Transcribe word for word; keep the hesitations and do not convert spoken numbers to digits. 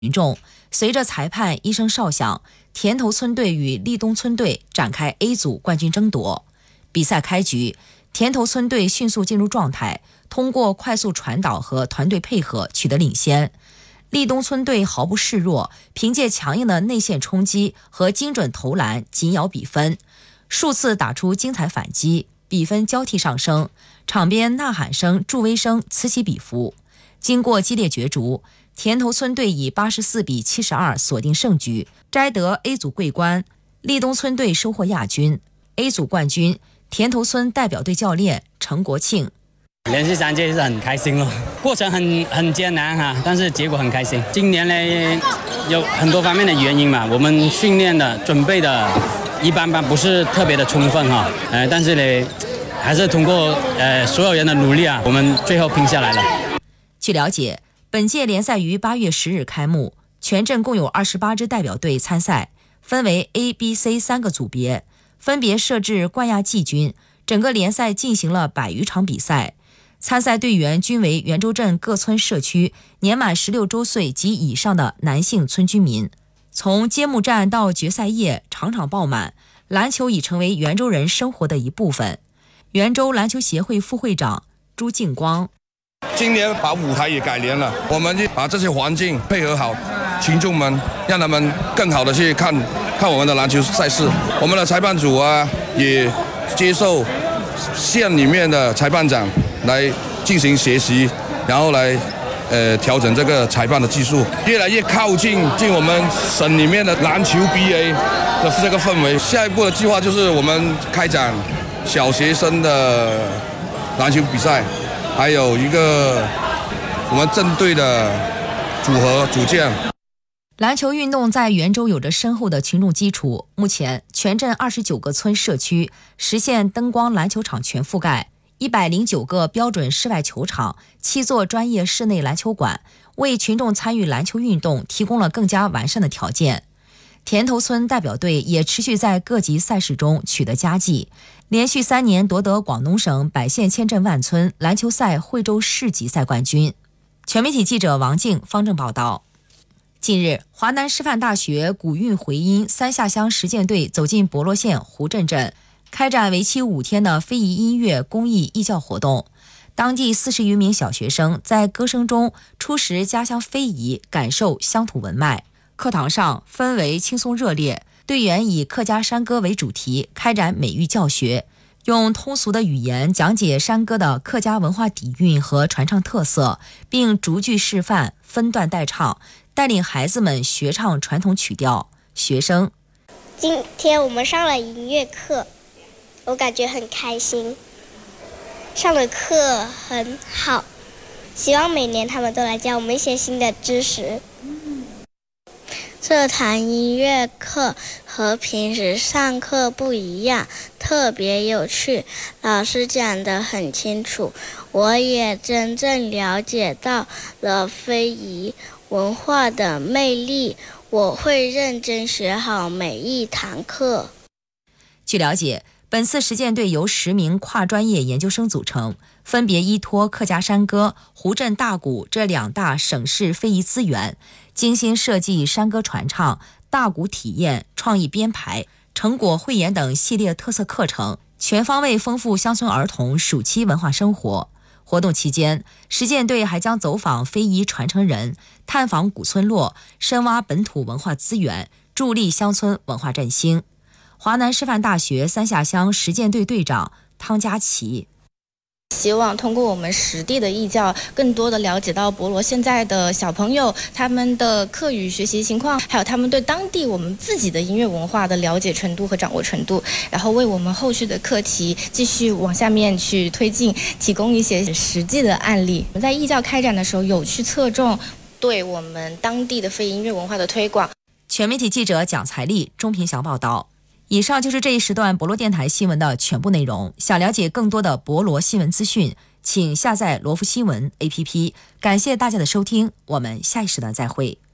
群众。随着裁判一声哨响，田头村队与立东村队展开 A 组冠军争夺。比赛开局，田头村队迅速进入状态，通过快速传导和团队配合取得领先。立东村队毫不示弱，凭借强硬的内线冲击和精准投篮紧咬比分，数次打出精彩反击，比分交替上升，场边呐喊声、助威声此起彼伏。经过激烈角逐，田头村队以八十四比七十二锁定胜局，摘得 A 组桂冠。立东村队收获亚军。 A 组冠军，田头村代表队教练陈国庆。 连续三届是很开心了，过程很很艰难哈，但是结果很开心。今年呢有很多方面的原因嘛，我们训练的准备的一般般，不是特别的充分哈，呃，但是呢还是通过呃所有人的努力啊，我们最后拼下来了。 据了解，本届联赛于八月十日开幕，全镇共有二十八支代表队参赛，分为 A、B、C 三个组别，分别设置冠亚季军。整个联赛进行了百余场比赛，参赛队员均为袁州镇各村社区年满十六周岁及以上的男性村居民。从揭幕战到决赛夜，场场爆满，篮球已成为袁州人生活的一部分。袁州篮球协会副会长朱敬光。 今年把舞台也改良了，我们就把这些环境配合好，群众们让他们更好的去看看我们的篮球赛事。我们的裁判组啊，也接受县里面的裁判长来进行学习，然后来呃调整这个裁判的技术，越来越靠近进我们省里面的篮球 B A 的这个氛围。下一步的计划就是我们开展小学生的篮球比赛。还有一个我们镇队的组合组建。 篮球运动在袁州有着深厚的群众基础，目前全镇二十九个村社区实现灯光篮球场全覆盖，一百零九个标准室外球场，七座专业室内篮球馆，为群众参与篮球运动提供了更加完善的条件。田头村代表队也持续在各级赛事中取得佳绩，连续三年夺得广东省百县千镇万村篮球赛惠州市级赛冠军。全媒体记者王静、方正报道。近日，华南师范大学古韵回音三下乡实践队走进博罗县胡镇镇，开展为期五天的非遗音乐公益义教活动。当地四十余名小学生在歌声中初识家乡非遗，感受乡土文脉。课堂上氛围轻松热烈，队员以客家山歌为主题，开展美育教学，用通俗的语言讲解山歌的客家文化底蕴和传唱特色，并逐句示范、分段带唱，带领孩子们学唱传统曲调。学生： 今天我们上了音乐课，我感觉很开心，上的课很好，希望每年他们都来教我们一些新的知识。 这堂音乐课和平时上课不一样，特别有趣，老师讲得很清楚，我也真正了解到了非遗文化的魅力，我会认真学好每一堂课。 据了解，本次实践队由十名跨专业研究生组成，分别依托客家山歌、胡镇大鼓这两大省市非遗资源，精心设计山歌传唱、大鼓体验、创意编排、成果汇演等系列特色课程，全方位丰富乡村儿童暑期文化生活。活动期间，实践队还将走访非遗传承人，探访古村落，深挖本土文化资源，助力乡村文化振兴。华南师范大学三下乡实践队队长汤佳琪： 希望通过我们实地的义教，更多的了解到博罗现在的小朋友他们的课语学习情况，还有他们对当地我们自己的音乐文化的了解程度和掌握程度，然后为我们后续的课题继续往下面去推进，提供一些实际的案例。我们在义教开展的时候，有去侧重对我们当地的非音乐文化的推广。 全媒体记者蒋才丽、钟平祥报道。以上就是这一时段博罗电台新闻的全部内容。想了解更多的博罗新闻资讯，请下载罗福新闻 A P P。感谢大家的收听，我们下一时段再会。